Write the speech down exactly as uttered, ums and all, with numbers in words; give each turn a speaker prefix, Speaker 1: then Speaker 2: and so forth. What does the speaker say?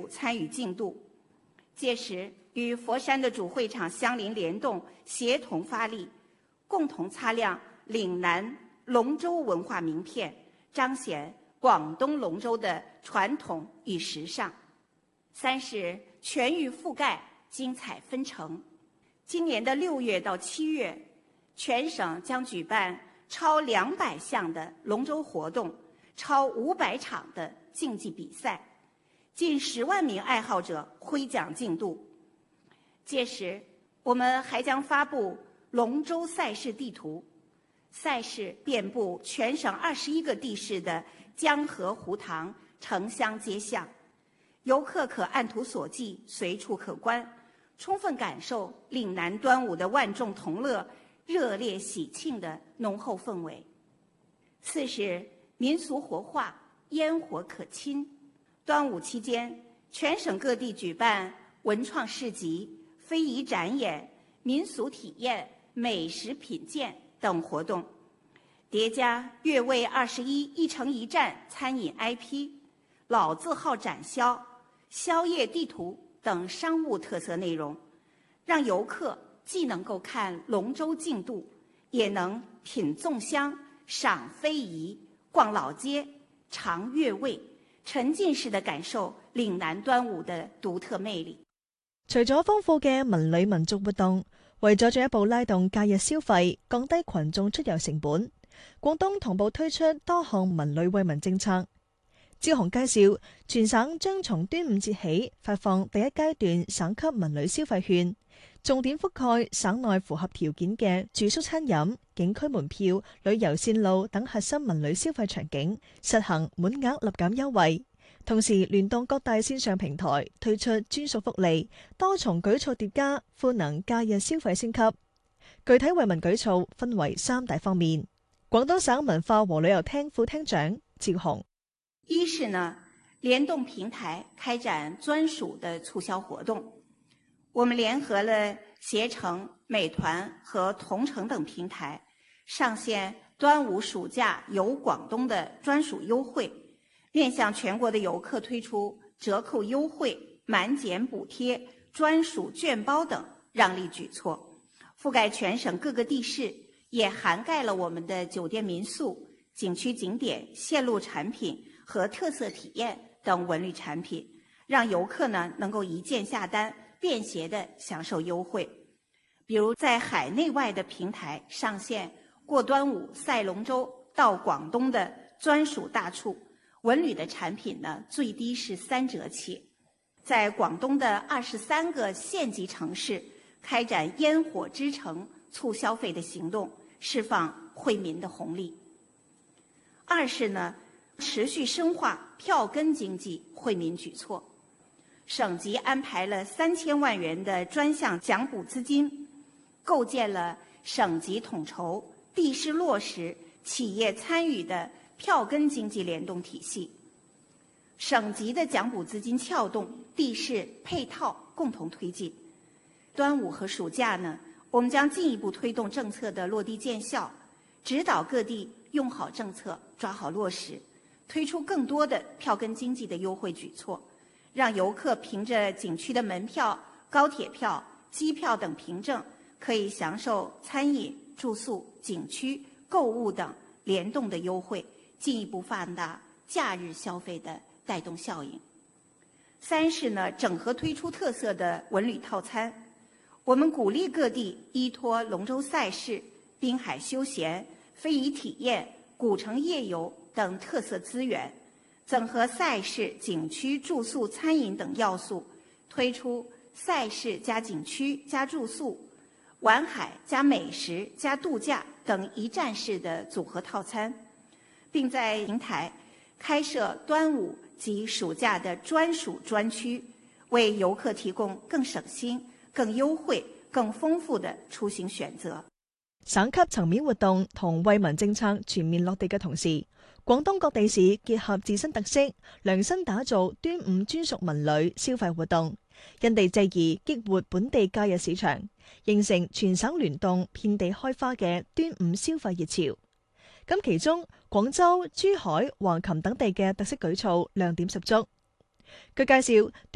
Speaker 1: 府参与进度。届时，与佛山的主会场相邻联动，协同发力，共同擦亮岭南龙舟文化名片，彰显广东龙舟的传统与时尚。三是全域覆盖，精彩纷呈。今年的六月到七月，全省将举办超两百项的龙舟活动，超五百场的竞技比赛，近十万名爱好者挥奖竞渡。届时，我们还将发布龙舟赛事地图，赛事遍布全省二十一个地市的江河湖塘、城乡街巷，游客可按图索骥，随处可观，充分感受岭南端午的万众同乐、热烈喜庆的浓厚氛围。四是民俗活化，烟火可亲。端午期间，全省各地举办文创市集、非遗展演、民俗体验、美食品鉴等活动，叠加粤味二十一一城一站餐饮 I P、老字号展销、宵夜地图等商务特色内容，让游客既能够看龙舟竞渡，也能品粽香、赏非遗、逛老街、尝粤味，沉浸式地感受嶺南端午的獨特魅力。
Speaker 2: 除咗豐富嘅文旅民族活動，為咗進一步拉動假日消費，降低群眾出遊成本，廣東同步推出多項文旅惠民政策。招行介紹，全省將從端午節起發放第一階段省級文旅消費券，重點覆蓋省內符合條件嘅住宿餐飲、景區門票、旅遊線路等核心文旅消費場景，實行滿額立減優惠。同時聯動各大線上平台推出專屬福利，多重舉措疊加，賦能假日消費升級。具體惠民舉措分為三大方面。廣東省文化和旅遊廳副廳長趙紅：
Speaker 1: 一是呢，聯動平台開展專屬的促銷活動，我們聯合了攜程、美團和同程等平台，上線端午暑假遊廣東的專屬優惠，面向全國的遊客推出折扣優惠、滿減補貼、專屬券包等讓利舉措，覆蓋全省各個地市，也涵蓋了我們的酒店民宿、景區景點、線路產品和特色體驗等文旅產品，讓遊客呢能夠一鍵下單，便攜地享受優惠。比如在海內外的平台上線過端午賽龍舟到廣東的專屬大促，文旅的產品呢，最低是三折起。在廣東的二十三個縣級城市開展煙火之城促消費的行動，釋放惠民的紅利。二是呢，持續深化票根經濟惠民舉措，省級安排了三千萬元的專項獎補資金，構建了省級統籌、地市落實、企業參與的票根經濟聯動體系。省級的獎補資金撬動，地市配套共同推進。端午和暑假呢，我們將進一步推動政策的落地見效，指導各地用好政策，抓好落實，推出更多的票根經濟的優惠舉措，讓遊客憑着景區的門票、高鐵票、機票等憑證，可以享受餐飲、住宿、景區、購物等聯動的優惠，進一步放大假日消費的帶動效應。三是呢，整合推出特色的文旅套餐，我們鼓勵各地依託龍舟賽事、濱海休閒、非遺體驗、古城夜遊等特色資源，整合賽事、景區、住宿、餐飲等要素，推出賽事加景區加住宿、玩海加美食加度假等一站式的組合套餐，並在平台開設端午及暑假的專屬專區，為遊客提供更省心、更優惠、更豐富的出行選擇。
Speaker 2: 省級層面活動同惠民政策全面落地嘅同時，廣東各地市結合自身特色，量身打造端午專屬文旅消費活動，因地制宜激活本地假日市場，形成全省聯動、遍地開花嘅端午消費熱潮。咁其中，廣州、珠海、橫琴等地嘅特色舉措亮點十足。據介紹，